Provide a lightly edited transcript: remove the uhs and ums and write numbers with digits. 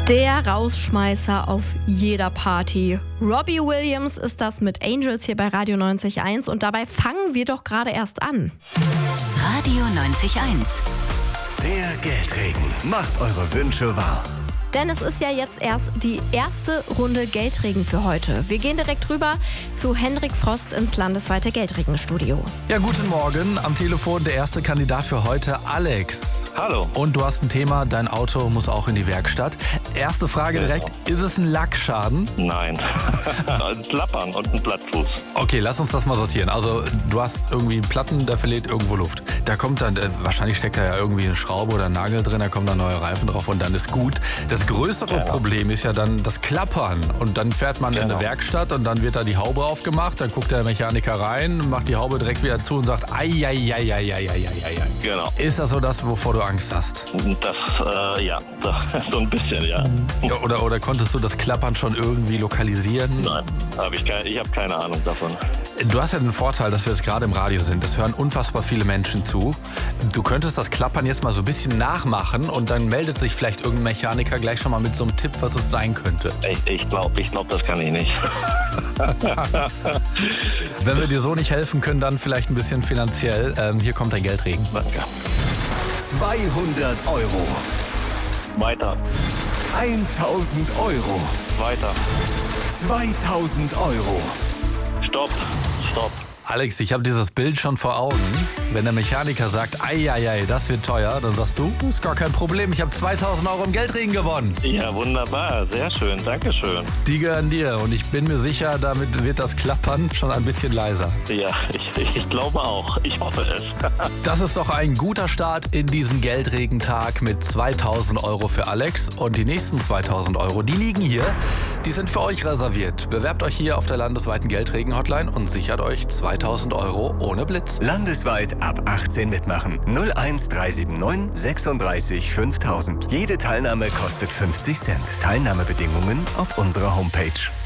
Der Rausschmeißer auf jeder Party. Robbie Williams ist das mit Angels hier bei Radio 90.1 und dabei fangen wir doch gerade erst an. Radio 90.1. Der Geldregen macht eure Wünsche wahr. Denn es ist ja jetzt erst die erste Runde Geldregen für heute. Wir gehen direkt rüber zu Henrik Frost ins landesweite Geldregenstudio. Ja, guten Morgen. Am Telefon der erste Kandidat für heute, Alex. Hallo. Und du hast ein Thema, dein Auto muss auch in die Werkstatt. Erste Frage direkt, ist es ein Lackschaden? Nein. Ein Klappern und ein Plattfuß. Okay, lass uns das mal sortieren. Also du hast irgendwie einen Platten, der verliert irgendwo Luft. Da kommt dann, wahrscheinlich steckt da ja irgendwie eine Schraube oder ein Nagel drin, da kommen dann neue Reifen drauf und dann ist gut. Das größere Problem ist ja dann das Klappern. Und dann fährt man in eine Werkstatt und dann wird da die Haube aufgemacht, dann guckt der Mechaniker rein, macht die Haube direkt wieder zu und sagt, ai. Genau. Ist das so das, wovor du Angst hast? Das, so ein bisschen, ja. Ja, oder konntest du das Klappern schon irgendwie lokalisieren? Nein, ich habe keine Ahnung davon. Du hast ja den Vorteil, dass wir jetzt gerade im Radio sind. Das hören unfassbar viele Menschen zu. Du könntest das Klappern jetzt mal so ein bisschen nachmachen und dann meldet sich vielleicht irgendein Mechaniker gleich schon mal mit so einem Tipp, was es sein könnte. Ich glaube, das kann ich nicht. Wenn wir dir so nicht helfen können, dann vielleicht ein bisschen finanziell. Hier kommt dein Geldregen. Danke. 200 Euro. Weiter. 1000 Euro. Weiter. 2000 Euro. Stopp. Alex, ich habe dieses Bild schon vor Augen. Wenn der Mechaniker sagt, ai, das wird teuer, dann sagst du, ist gar kein Problem, ich habe 2000 Euro im Geldregen gewonnen. Ja, wunderbar. Sehr schön. Dankeschön. Die gehören dir und ich bin mir sicher, damit wird das Klappern schon ein bisschen leiser. Ja, ich glaube auch. Ich hoffe es. Das ist doch ein guter Start in diesen Geldregentag mit 2000 Euro für Alex. Und die nächsten 2000 Euro, die liegen hier. Die sind für euch reserviert. Bewerbt euch hier auf der landesweiten Geldregen-Hotline und sichert euch 2000 Euro ohne Blitz. Landesweit ab 18 mitmachen. 01379 36 5000. Jede Teilnahme kostet 50 Cent. Teilnahmebedingungen auf unserer Homepage.